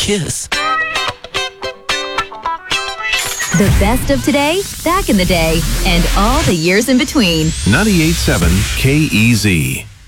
kiss. The best of today, back in the day, and all the years in between. 98.7 KEZ.